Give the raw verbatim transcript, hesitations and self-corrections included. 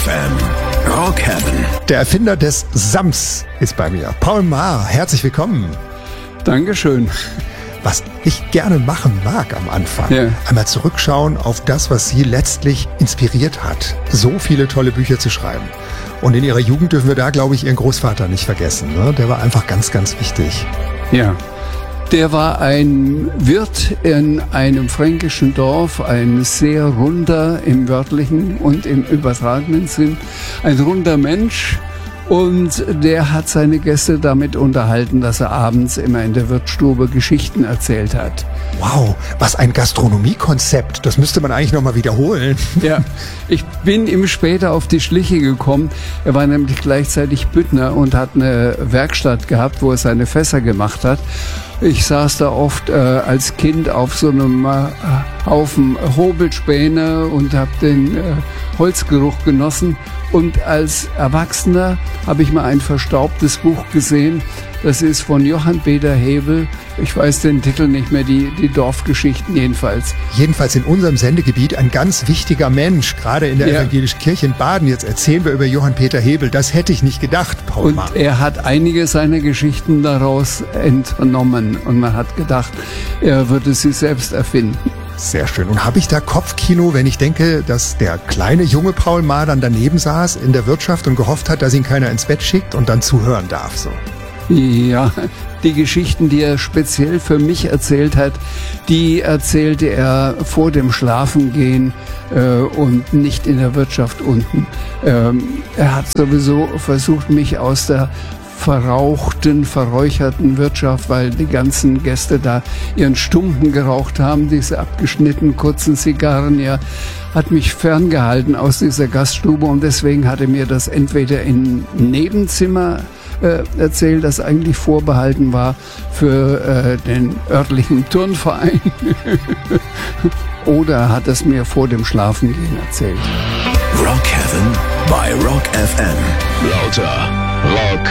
F M. Rock Heaven. Der Erfinder des Sams ist bei mir. Paul Maar, herzlich willkommen. Dankeschön. Was ich gerne machen mag am Anfang, ja. einmal zurückschauen auf das, was Sie letztlich inspiriert hat, so viele tolle Bücher zu schreiben. Und in Ihrer Jugend dürfen wir da, glaube ich, Ihren Großvater nicht vergessen. Ne? Der war einfach ganz, ganz wichtig. Ja, der war ein Wirt in einem fränkischen Dorf, ein sehr runder im wörtlichen und im übertragenen Sinn, ein runder Mensch. Und der hat seine Gäste damit unterhalten, dass er abends immer in der Wirtsstube Geschichten erzählt hat. Wow, was ein Gastronomiekonzept. Das müsste man eigentlich nochmal wiederholen. Ja, ich bin ihm später auf die Schliche gekommen. Er war nämlich gleichzeitig Büttner und hat eine Werkstatt gehabt, wo er seine Fässer gemacht hat. Ich saß da oft äh, als Kind auf so einem äh, Haufen Hobelspäne und habe den äh, Holzgeruch genossen. Und als Erwachsener habe ich mal ein verstaubtes Buch gesehen. Das ist von Johann Peter Hebel. Ich weiß den Titel nicht mehr, die, die Dorfgeschichten jedenfalls. Jedenfalls in unserem Sendegebiet ein ganz wichtiger Mensch, gerade in der ja. evangelischen Kirche in Baden. Jetzt erzählen wir über Johann Peter Hebel. Das hätte ich nicht gedacht, Paul Und Maar. Er hat einige seiner Geschichten daraus entnommen. Und man hat gedacht, er würde sie selbst erfinden. Sehr schön. Und habe ich da Kopfkino, wenn ich denke, dass der kleine junge Paul Maar dann daneben saß in der Wirtschaft und gehofft hat, dass ihn keiner ins Bett schickt und dann zuhören darf, so? Ja, die Geschichten, die er speziell für mich erzählt hat, die erzählte er vor dem Schlafengehen äh, und nicht in der Wirtschaft unten. Ähm, er hat sowieso versucht, mich aus der verrauchten, verräucherten Wirtschaft, weil die ganzen Gäste da ihren Stumpen geraucht haben, diese abgeschnittenen kurzen Zigarren, ja, hat mich ferngehalten aus dieser Gaststube und deswegen hat er mir das entweder in Nebenzimmer äh, erzählt, das eigentlich vorbehalten war für äh, den örtlichen Turnverein oder hat es mir vor dem Schlafengehen erzählt. Rock Heaven bei Rock F M. Lauter Rock